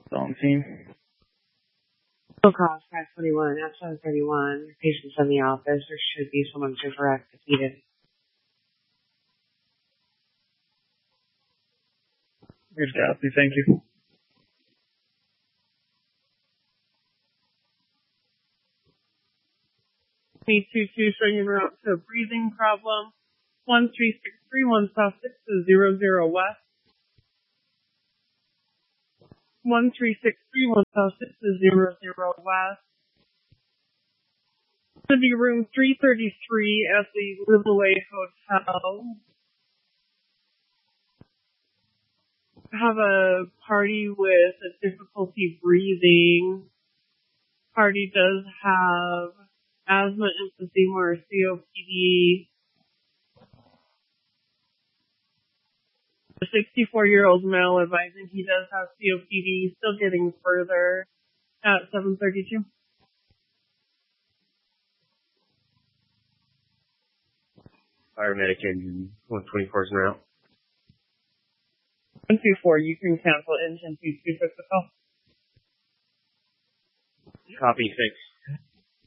On team. Full call 521 at 731. Patients in the office. There should be someone super active needed. Good copy. Thank you. P22 showing en route to a breathing problem. 13631 South 6 to 00 West. 13631 South 6 to 00 West. City room 333 at the Liverway Hotel. Have a party with a difficulty breathing. Party does have asthma, emphysema, or COPD. A 64-year-old male advising he does have COPD, still getting further at 732. Paramedic engine 124 is now. 124, you can cancel engine 22 for the call. Copy 6.